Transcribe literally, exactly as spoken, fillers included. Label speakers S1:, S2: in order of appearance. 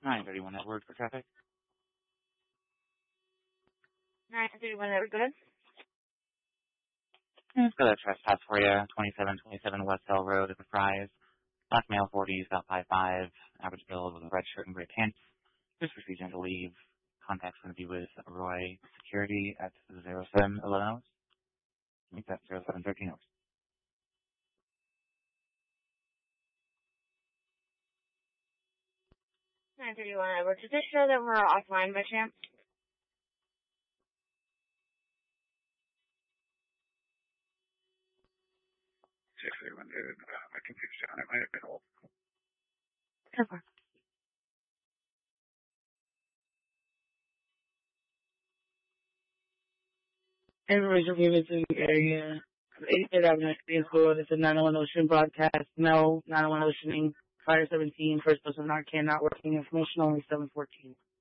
S1: nine thirty-one Edward for traffic.
S2: nine thirty-one Edward, go ahead.
S1: Let's go to trespass for you. twenty-seven twenty-seven West Hill Road at the Fry's. Black male, forty, about five five. Average build with a red shirt and gray pants. Just refusing to leave. Contact's going to be with Roy Security at zero seven eleven hours. I think that's zero seven thirteen hours.
S2: nine thirty-one Edward, does this show that we're offline by chance?
S1: six thirty-one David. Uh, I can fix it. It might have been old.
S2: Okay.
S3: Information given to the area of eighty-third Avenue, Queens Road. It's a nine one one Ocean broadcast. No, nine one one Oceaning. Fire seventeen, first person Narcan not working. Information only seven fourteen.